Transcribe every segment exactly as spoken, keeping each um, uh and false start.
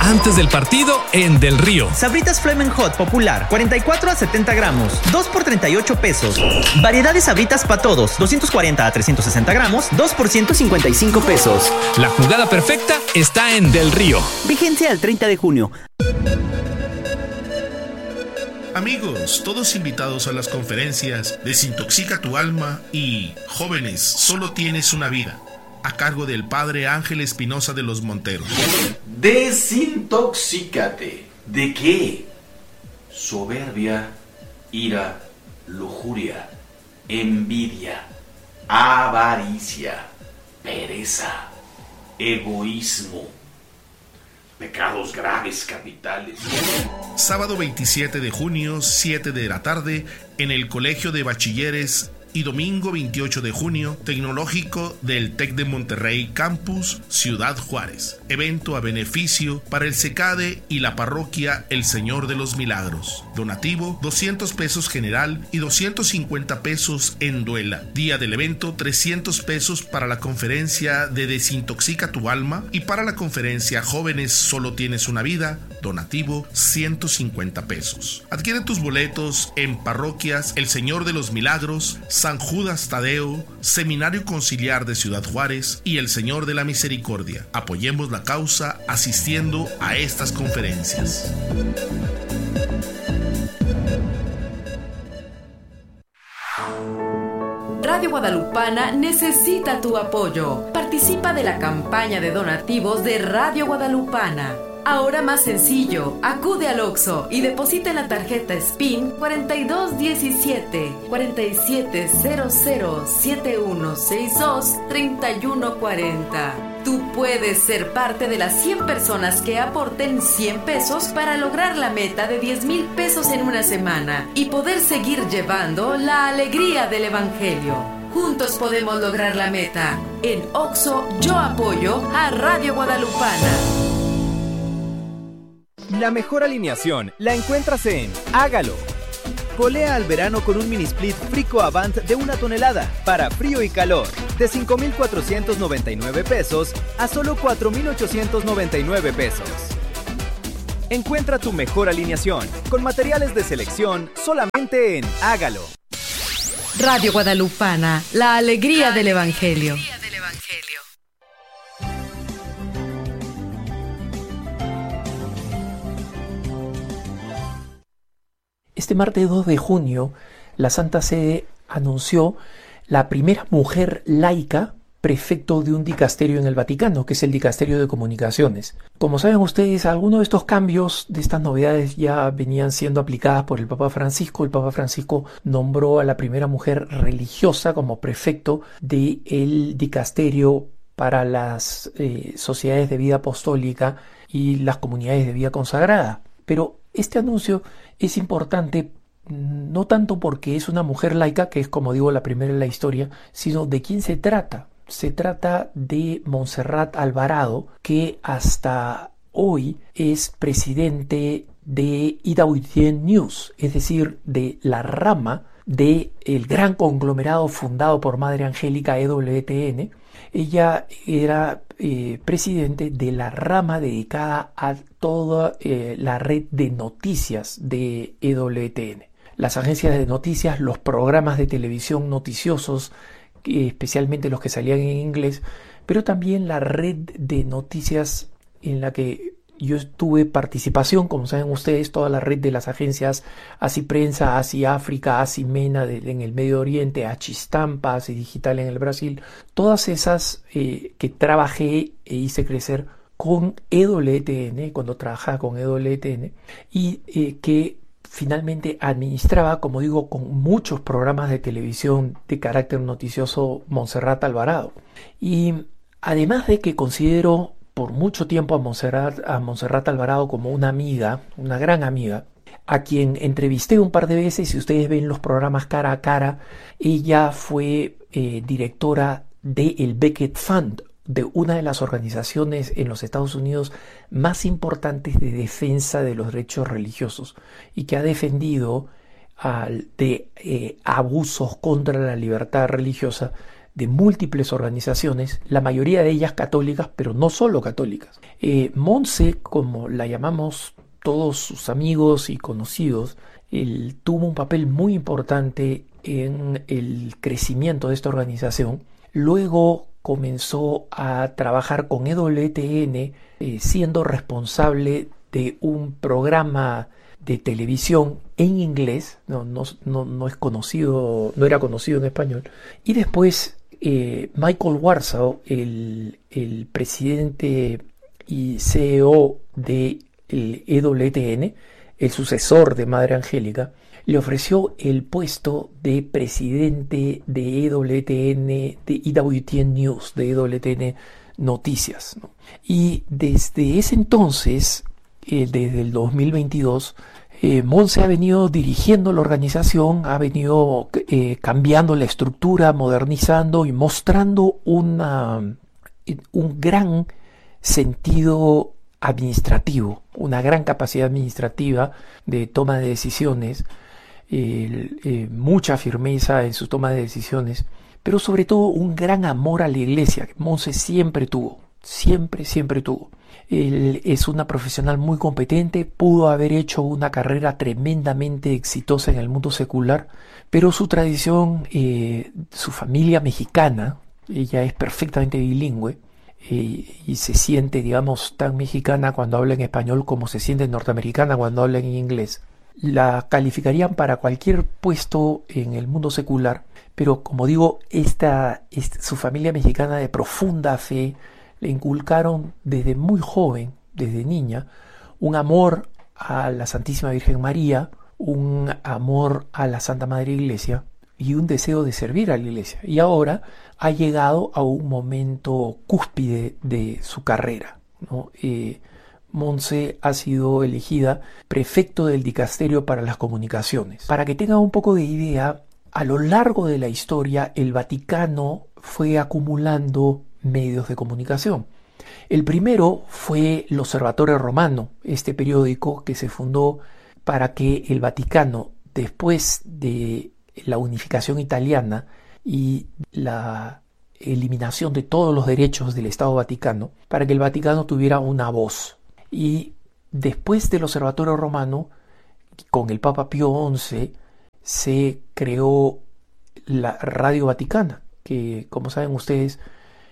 antes del partido en Del Río. Sabritas Flamin' Hot Popular, cuarenta y cuatro a setenta gramos, dos por treinta y ocho pesos. Variedad de Sabritas para todos, doscientos cuarenta a trescientos sesenta gramos, dos por ciento cincuenta y cinco pesos. La jugada perfecta está en Del Río. Vigencia al treinta de junio. Amigos, todos invitados a las conferencias Desintoxica tu alma y Jóvenes, solo tienes una vida, a cargo del padre Ángel Espinosa de los Monteros. Desintoxícate. ¿De qué? Soberbia, ira, lujuria, envidia, avaricia, pereza, egoísmo, pecados graves capitales. Sábado veintisiete de junio, siete de la tarde, en el Colegio de Bachilleres, y domingo veintiocho de junio, Tecnológico del TEC de Monterrey Campus, Ciudad Juárez. Evento a beneficio para el SECADE y la parroquia El Señor de los Milagros. Donativo, doscientos pesos general y doscientos cincuenta pesos en duela. Día del evento, trescientos pesos para la conferencia de Desintoxica tu alma y para la conferencia Jóvenes, solo tienes una vida. Donativo, ciento cincuenta pesos. Adquiere tus boletos en parroquias El Señor de los Milagros, San Judas Tadeo, Seminario Conciliar de Ciudad Juárez y El Señor de la Misericordia. Apoyemos la causa asistiendo a estas conferencias. Radio Guadalupana necesita tu apoyo. Participa de la campaña de donativos de Radio Guadalupana. Ahora más sencillo, acude al Oxxo y deposita en la tarjeta S P I N cuarenta y dos diecisiete, cuarenta y siete cero cero, setenta y uno sesenta y dos, treinta y uno cuarenta. Tú puedes ser parte de las cien personas que aporten cien pesos para lograr la meta de diez mil pesos en una semana y poder seguir llevando la alegría del Evangelio. Juntos podemos lograr la meta. En Oxxo yo apoyo a Radio Guadalupana. La mejor alineación la encuentras en Hágalo. Polea al verano con un mini split Frico Avant de una tonelada para frío y calor, de cinco mil cuatrocientos noventa y nueve pesos a solo cuatro mil ochocientos noventa y nueve pesos. Encuentra tu mejor alineación con materiales de selección solamente en Hágalo. Radio Guadalupana, la alegría del Evangelio. Este martes dos de junio, la Santa Sede anunció la primera mujer laica prefecto de un dicasterio en el Vaticano, que es el Dicasterio de Comunicaciones. Como saben ustedes, algunos de estos cambios, de estas novedades, ya venían siendo aplicadas por el Papa Francisco. El Papa Francisco nombró a la primera mujer religiosa como prefecto del dicasterio para las eh, sociedades de vida apostólica y las comunidades de vida consagrada. Pero este anuncio es importante no tanto porque es una mujer laica, que es, como digo, la primera en la historia, sino de quién se trata. Se trata de Montserrat Alvarado, que hasta hoy es presidente de E W T N News, es decir, de la rama del gran conglomerado fundado por Madre Angélica E W T N. Ella era eh, presidente de la rama dedicada a toda eh, la red de noticias de E W T N. Las agencias de noticias, los programas de televisión noticiosos, eh, especialmente los que salían en inglés, pero también la red de noticias en la que yo tuve participación, como saben ustedes, toda la red de las agencias Así Prensa, Así África, Así Mena de, en el Medio Oriente, Así Estampa, Así Digital en el Brasil, todas esas eh, que trabajé e hice crecer con E W T N, cuando trabajaba con E W T N, y eh, que finalmente administraba, como digo, con muchos programas de televisión de carácter noticioso, Montserrat Alvarado. Y además de que considero por mucho tiempo a Montserrat, a Montserrat Alvarado como una amiga, una gran amiga, a quien entrevisté un par de veces. Si ustedes ven los programas cara a cara, ella fue eh, directora del Becket Fund, de una de las organizaciones en los Estados Unidos más importantes de defensa de los derechos religiosos y que ha defendido uh, de eh, abusos contra la libertad religiosa de múltiples organizaciones, la mayoría de ellas católicas, pero no solo católicas. Eh, Montse, como la llamamos todos sus amigos y conocidos, él tuvo un papel muy importante en el crecimiento de esta organización. Luego comenzó a trabajar con E W T N, eh, siendo responsable de un programa de televisión en inglés, no, no, no, no es conocido, no era conocido en español. Y después eh, Michael Warsaw, el, el presidente y C E O de el E W T N, el sucesor de Madre Angélica, le ofreció el puesto de presidente de E W T N, de E W T N News, de E W T N Noticias, ¿no? Y desde ese entonces, eh, desde el dos mil veintidós, eh, Montse ha venido dirigiendo la organización, ha venido eh, cambiando la estructura, modernizando y mostrando una, un gran sentido administrativo, una gran capacidad administrativa de toma de decisiones, eh, eh, mucha firmeza en su toma de decisiones, pero sobre todo un gran amor a la iglesia que Montse siempre tuvo, siempre, siempre tuvo. Él es una profesional muy competente, pudo haber hecho una carrera tremendamente exitosa en el mundo secular, pero su tradición, eh, su familia mexicana, ella es perfectamente bilingüe, eh, y se siente, digamos, tan mexicana cuando habla en español como se siente norteamericana cuando habla en inglés. La calificarían para cualquier puesto en el mundo secular, pero como digo, esta, esta, su familia mexicana de profunda fe le inculcaron desde muy joven, desde niña, un amor a la Santísima Virgen María, un amor a la Santa Madre Iglesia y un deseo de servir a la Iglesia. Y ahora ha llegado a un momento cúspide de su carrera, ¿no? Eh, Montse ha sido elegida prefecto del Dicasterio para las Comunicaciones. Para que tengan un poco de idea, a lo largo de la historia el Vaticano fue acumulando medios de comunicación. El primero fue el Osservatore Romano, este periódico que se fundó para que el Vaticano, después de la unificación italiana y la eliminación de todos los derechos del Estado Vaticano, para que el Vaticano tuviera una voz. Y después del Observatorio Romano, con el Papa Pío once, se creó la Radio Vaticana, que, como saben ustedes,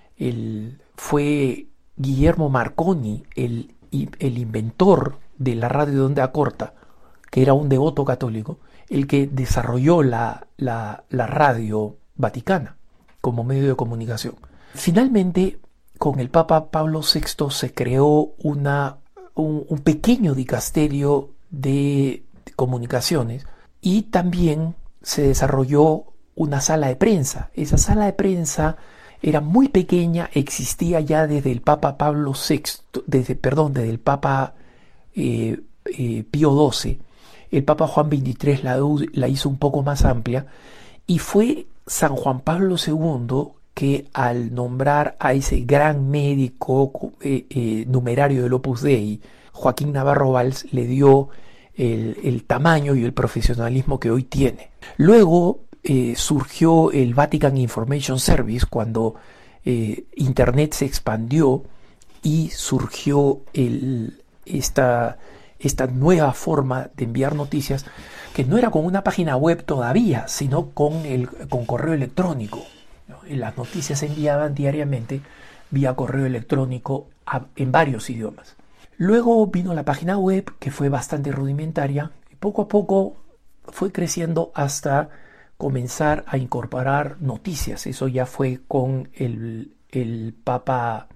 el, fue Guillermo Marconi, el, el inventor de la radio de onda corta, que era un devoto católico, el que desarrolló la, la, la radio vaticana como medio de comunicación. Finalmente, con el Papa Pablo sexto se creó una, un, un pequeño dicasterio de, de comunicaciones y también se desarrolló una sala de prensa. Esa sala de prensa era muy pequeña, existía ya desde el Papa Pablo sexto, desde, perdón, desde el Papa eh, eh, Pío doce. El Papa Juan veintitrés la, la hizo un poco más amplia y fue San Juan Pablo segundo que al nombrar a ese gran médico eh, eh, numerario del Opus Dei, Joaquín Navarro Valls, le dio el, el tamaño y el profesionalismo que hoy tiene. Luego eh, surgió el Vatican Information Service cuando eh, Internet se expandió y surgió el, esta, esta nueva forma de enviar noticias que no era con una página web todavía, sino con, el, con correo electrónico. Las noticias se enviaban diariamente vía correo electrónico a, en varios idiomas. Luego vino la página web, que fue bastante rudimentaria, y poco a poco fue creciendo hasta comenzar a incorporar noticias. Eso ya fue con el, el Papa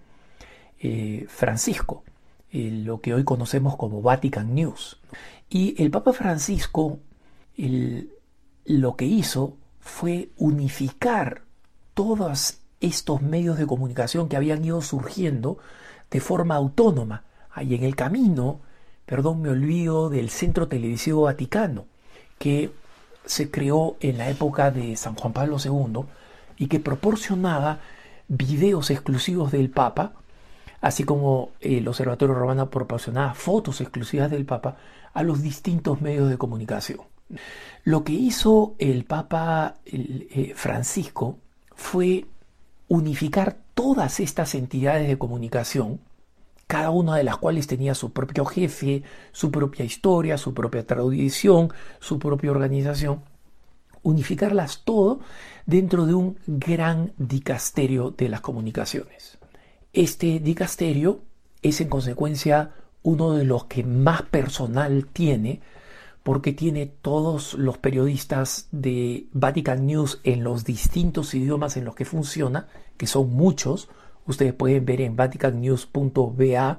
eh, Francisco, eh, lo que hoy conocemos como Vatican News. Y el Papa Francisco el, lo que hizo fue unificar todos estos medios de comunicación que habían ido surgiendo de forma autónoma. Ahí en el camino, perdón, me olvido del Centro Televisivo Vaticano, que se creó en la época de San Juan Pablo segundo y que proporcionaba videos exclusivos del Papa, así como el Observatorio Romano proporcionaba fotos exclusivas del Papa a los distintos medios de comunicación. Lo que hizo el Papa el, eh, Francisco fue unificar todas estas entidades de comunicación, cada una de las cuales tenía su propio jefe, su propia historia, su propia tradición, su propia organización, unificarlas todo dentro de un gran dicasterio de las comunicaciones. Este dicasterio es en consecuencia uno de los que más personal tiene, porque tiene todos los periodistas de Vatican News en los distintos idiomas en los que funciona, que son muchos. Ustedes pueden ver en vatican news punto b a,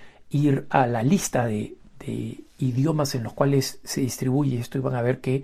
ir a la lista de, de idiomas en los cuales se distribuye esto y van a ver que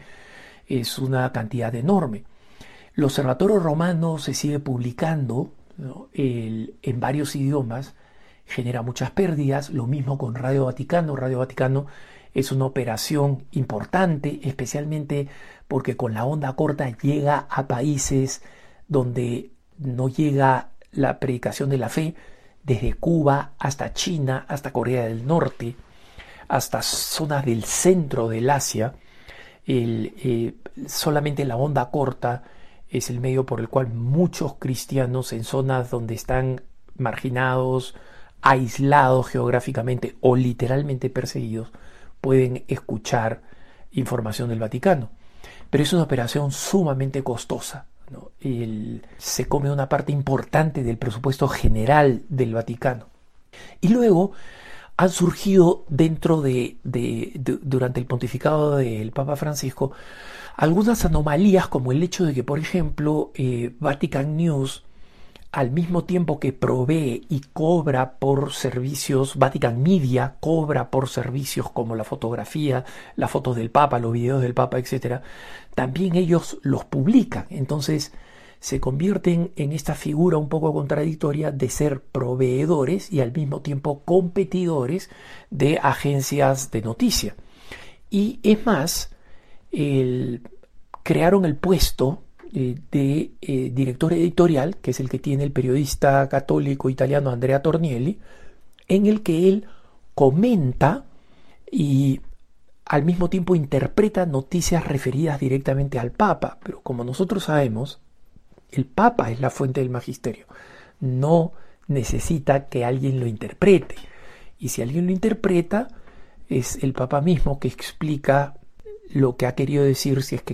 es una cantidad enorme. El Observatorio Romano se sigue publicando, ¿no?, el, en varios idiomas, genera muchas pérdidas. Lo mismo con Radio Vaticano. Radio Vaticano es una operación importante, especialmente porque con la onda corta llega a países donde no llega la predicación de la fe, desde Cuba hasta China, hasta Corea del Norte, hasta zonas del centro del Asia. El, eh, solamente la onda corta es el medio por el cual muchos cristianos en zonas donde están marginados, aislados geográficamente o literalmente perseguidos, pueden escuchar información del Vaticano. Pero es una operación sumamente costosa, ¿no? El, se come una parte importante del presupuesto general del Vaticano. Y luego han surgido dentro de, de, de durante el pontificado del Papa Francisco algunas anomalías, como el hecho de que, por ejemplo, eh, Vatican News, al mismo tiempo que provee y cobra por servicios, Vatican Media cobra por servicios como la fotografía, las fotos del Papa, los videos del Papa, etcétera, también ellos los publican. Entonces se convierten en esta figura un poco contradictoria de ser proveedores y al mismo tiempo competidores de agencias de noticia. Y es más, el, crearon el puesto de eh, director editorial, que es el que tiene el periodista católico italiano Andrea Tornielli, en el que él comenta y al mismo tiempo interpreta noticias referidas directamente al Papa. Pero como nosotros sabemos, el Papa es la fuente del magisterio, no necesita que alguien lo interprete, y si alguien lo interpreta es el Papa mismo que explica lo que ha querido decir, si es que